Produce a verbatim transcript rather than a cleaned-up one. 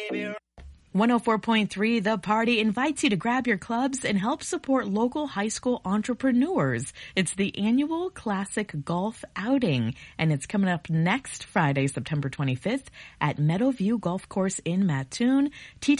one oh four point three The Party invites you to grab your clubs and help support local high school entrepreneurs. It's the annual Classic Golf Outing, and it's coming up next Friday, September twenty-fifth at Meadowview Golf Course in Mattoon.